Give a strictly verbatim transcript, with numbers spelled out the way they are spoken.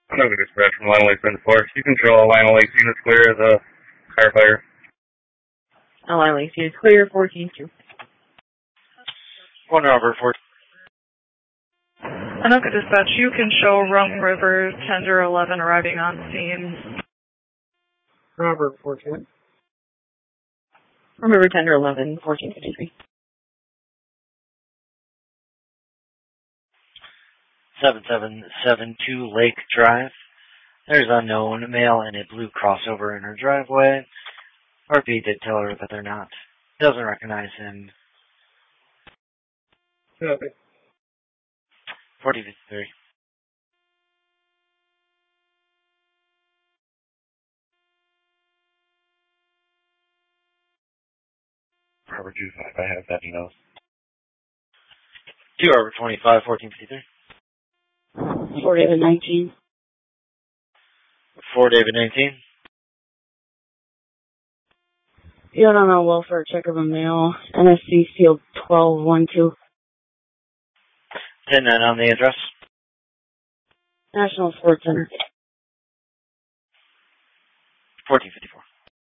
No dispatch from Lionel Lake seven four. You control Lionel Lake units clear of the firefighter. Lionel Lake units clear, fourteen two. One Robert, fourteen. Anoka dispatch, you can show Rum River Tender eleven arriving on scene. Robert, fourteen. Rum River Tender eleven, fourteen fifty-three. seven seven seven two Lake Drive. There's unknown male in a blue crossover in her driveway. R P did tell her that they're not. Doesn't recognize him. Copy. forty fifty-three. Robert two five, I have that, he knows. two Robert twenty-five, fourteen fifty-three. four David nineteen. four David nineteen. Field on a welfare check of a male. N S C field twelve one two. ten nine on the address. National Sports Center. fourteen fifty-four.